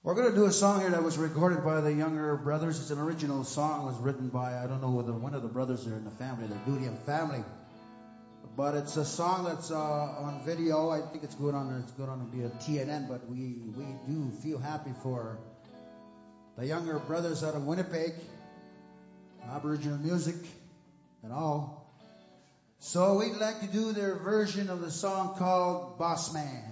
We're going to do a song here that was recorded by the Younger Brothers. It's an original song. It was written by, I don't know whether one of the brothers are in the family, the Dudiam family. But it's a song that's on video. I think it's good on be a TNN, but we do feel happy for the Younger Brothers out of Winnipeg, Aboriginal music and all. So we'd like to do their version of the song called Boss Man.